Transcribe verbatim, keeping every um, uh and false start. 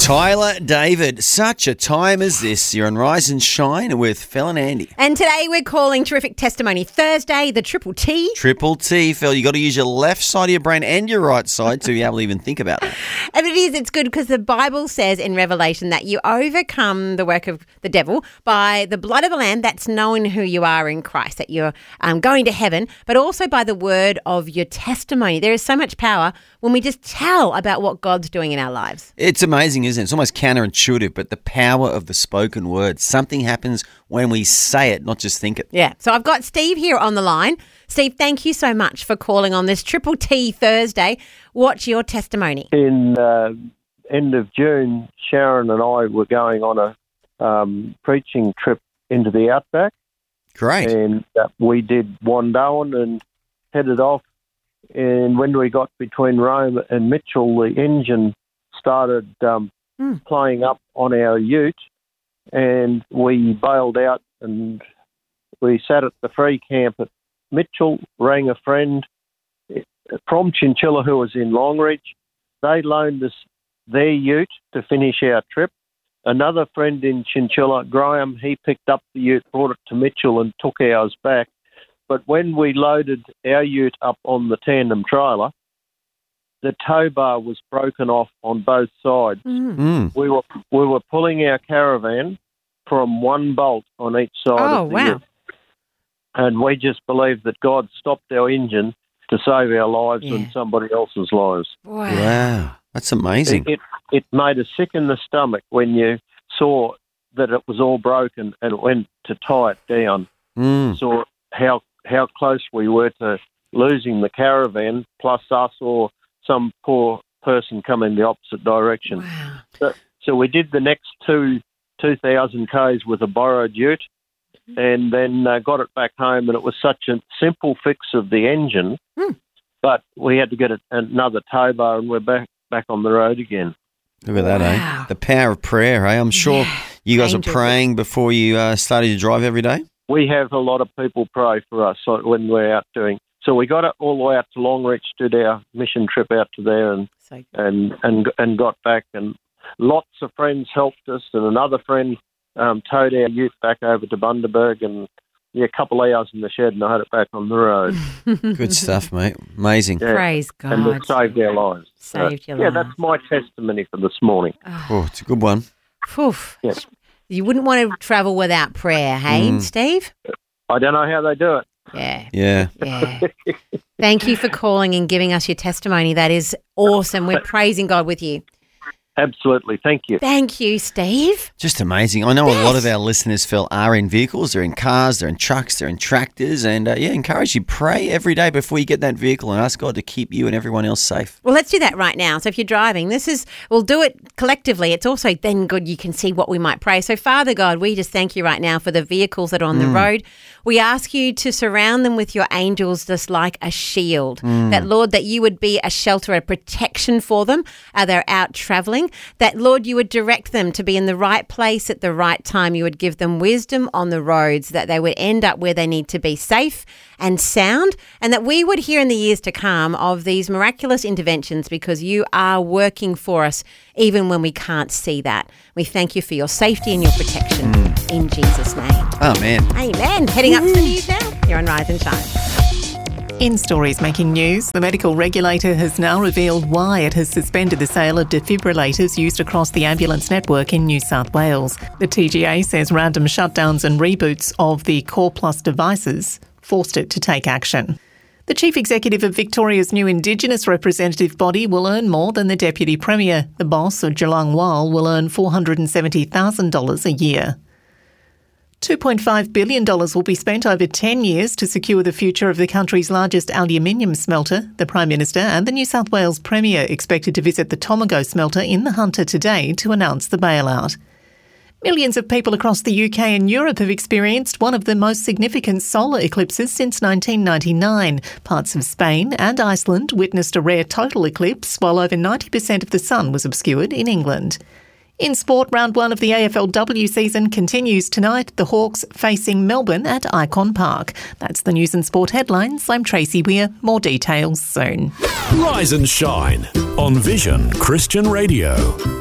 Tyler David, such a time as this. You're on Rise and Shine with Phil and Andy. And today we're calling Terrific Testimony Thursday, the Triple T. Triple T, Phil. You got to use your left side of your brain and your right side to be able to even think about that. And it is, it's good because the Bible says in Revelation that you overcome the work of the devil by the blood of the Lamb, that's knowing who you are in Christ, that you're um, going to heaven, but also by the word of your testimony. There is so much power when we just tell about what God's doing in our lives. It's amazing, isn't it? It's almost counterintuitive, but the power of the spoken word. Something happens when we say it, not just think it. Yeah. So I've got Steve here on the line. Steve, thank you so much for calling on this Triple T Thursday. What's your testimony? In uh, end of June, Sharon and I were going on a um, preaching trip into the outback. Great. And uh, we did Wandoan and headed off. And when we got between Rome and Mitchell, the engine started um, mm. playing up on our ute, and we bailed out and we sat at the free camp at Mitchell, rang a friend from Chinchilla who was in Longreach. They loaned us their ute to finish our trip. Another friend in Chinchilla, Graham, he picked up the ute, brought it to Mitchell and took ours back. But when we loaded our ute up on the tandem trailer, the tow bar was broken off on both sides. Mm. We were we were pulling our caravan from one bolt on each side oh, of the wow. ute. And we just believed that God stopped our engine to save our lives Yeah. and somebody else's lives. Wow. Wow. That's amazing. It, it it made us sick in the stomach when you saw that it was all broken and went to tie it down. Mm. Saw how how close we were to losing the caravan, plus us or some poor person coming the opposite direction. Wow. So, so we did the next two two thousand k's with a borrowed ute, and then uh, got it back home. And it was such a simple fix of the engine, mm. but we had to get a, another tow bar, and we're back back on the road again. Look at that, Wow. eh? The power of prayer, eh? I'm sure Yeah. you guys Angels. are praying before you uh, started to drive every day. We have a lot of people pray for us when we're out doing. So we got it all the way out to Longreach, did our mission trip out to there, and So good. and and and got back. And lots of friends helped us, and another friend um, towed our ute back over to Bundaberg, and yeah, a couple of hours in the shed, and I had it back on the road. Good stuff, mate. Amazing. Yeah. Praise God. And it saved our lives. Saved So, your yeah, lives. that's my testimony for this morning. Oh, it's a good one. Oof. Yeah. You wouldn't want to travel without prayer, hey, Mm. Steve? I don't know how they do it. Yeah. Yeah. Yeah. Thank you for calling and giving us your testimony. That is awesome. We're praising God with you. Absolutely. Thank you. Thank you, Steve. Just amazing. I know a lot of our listeners, Phil, are in vehicles. They're in cars, they're in trucks, they're in tractors. And, uh, yeah, encourage you, pray every day before you get that vehicle and ask God to keep you and everyone else safe. Well, let's do that right now. So if you're driving, this is, we'll do it collectively. It's also then good you can see what we might pray. So, Father God, we just thank you right now for the vehicles that are on the road. We ask you to surround them with your angels just like a shield. That, Lord, that you would be a shelter, a protection for them. Uh, they're out traveling. That, Lord, you would direct them to be in the right place at the right time. You would give them wisdom on the roads, that they would end up where they need to be safe and sound, and that we would hear in the years to come of these miraculous interventions because you are working for us even when we can't see that. We thank you for your safety and your protection in Jesus' name. Oh, man. Amen. Heading up to the news now. You're on Rise and Shine. In stories making news, the medical regulator has now revealed why it has suspended the sale of defibrillators used across the ambulance network in New South Wales. The T G A says random shutdowns and reboots of the Core Plus devices forced it to take action. The Chief Executive of Victoria's new Indigenous representative body will earn more than the Deputy Premier. The boss of Geelong Wall will earn four hundred seventy thousand dollars a year. two point five billion dollars will be spent over ten years to secure the future of the country's largest aluminium smelter. The Prime Minister and the New South Wales Premier expected to visit the Tomago smelter in the Hunter today to announce the bailout. Millions of people across the U K and Europe have experienced one of the most significant solar eclipses since nineteen ninety-nine. Parts of Spain and Iceland witnessed a rare total eclipse, while over ninety percent of the sun was obscured in England. In sport, round one of the A F L W season continues tonight. The Hawks facing Melbourne at Icon Park. That's the news and sport headlines. I'm Tracy Weir. More details soon. Rise and Shine on Vision Christian Radio.